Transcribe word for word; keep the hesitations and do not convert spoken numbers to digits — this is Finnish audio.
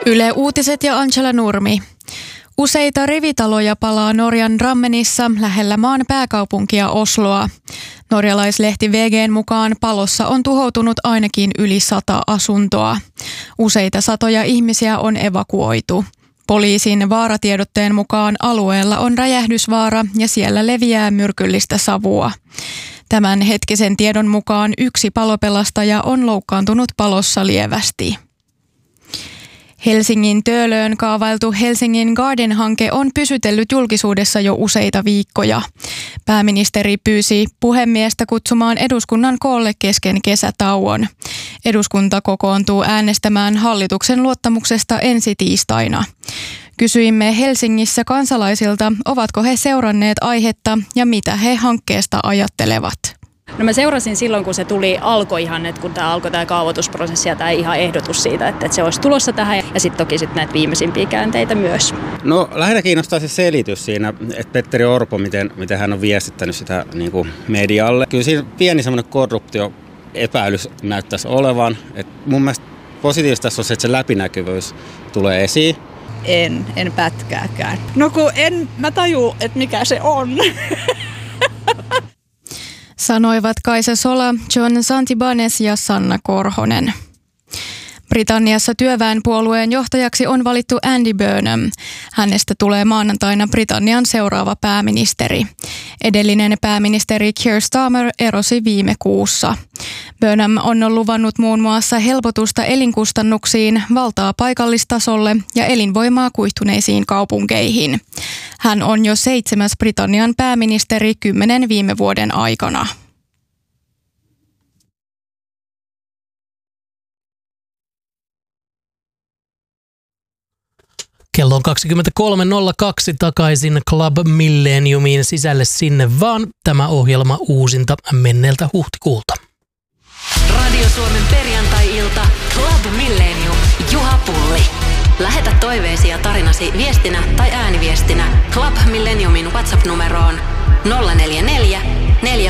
Yle Uutiset ja Angela Nurmi. Useita rivitaloja palaa Norjan Drammenissa lähellä maan pääkaupunkia Osloa. Norjalaislehti V G:n mukaan palossa on tuhoutunut ainakin yli sata asuntoa. Useita satoja ihmisiä on evakuoitu. Poliisin vaaratiedotteen mukaan alueella on räjähdysvaara ja siellä leviää myrkyllistä savua. Tämän hetkisen tiedon mukaan yksi palopelastaja on loukkaantunut palossa lievästi. Helsingin Töölöön kaavailtu Helsingin Garden-hanke on pysytellyt julkisuudessa jo useita viikkoja. Pääministeri pyysi puhemiestä kutsumaan eduskunnan koolle kesken kesätauon. Eduskunta kokoontuu äänestämään hallituksen luottamuksesta ensi tiistaina. Kysyimme Helsingissä kansalaisilta, ovatko he seuranneet aihetta ja mitä he hankkeesta ajattelevat. No mä seurasin silloin, kun se tuli, alkoi ihan, että kun tämä alkoi tämä kaavoitusprosessi ja tämä ihan ehdotus siitä, että, että se olisi tulossa tähän ja sitten toki sitten näitä viimeisimpiä käänteitä myös. No lähinnä kiinnostaa se selitys siinä, että Petteri Orpo, miten, miten hän on viestittänyt sitä niin kuin medialle. Kyllä siinä pieni semmoinen korruptio epäilys näyttäisi olevan. Et mun mielestä positiivista tässä on se, että se läpinäkyvyys tulee esiin. En, en pätkääkään. No kun en mä taju, että mikä se on. Sanoivat Kaisa Sola, John Santibanez ja Sanna Korhonen. Britanniassa työväenpuolueen johtajaksi on valittu Andy Burnham. Hänestä tulee maanantaina Britannian seuraava pääministeri. Edellinen pääministeri Keir Starmer erosi viime kuussa. Burnham on luvannut muun muassa helpotusta elinkustannuksiin, valtaa paikallistasolle ja elinvoimaa kuihtuneisiin kaupunkeihin. Hän on jo seitsemäs Britannian pääministeri kymmenen viime vuoden aikana. Kello on kaksikymmentäkolme nolla kaksi takaisin Club Millenniumiin, sisälle sinne vaan. Tämä ohjelma uusinta menneeltä huhtikuulta. Radio Suomen perjantai-ilta Club Millennium, Juha Pulli. Lähetä toiveesi ja tarinasi viestinä tai ääniviestinä Club Millenniumin WhatsApp-numeroon nolla neljä neljä, neljä